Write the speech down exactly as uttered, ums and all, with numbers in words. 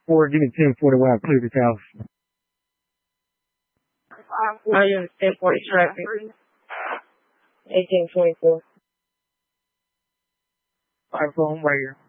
four, give me ten forty while I clear this house. Oh, yeah, ten forty traffic. eighteen twenty-four. All right, phone right here.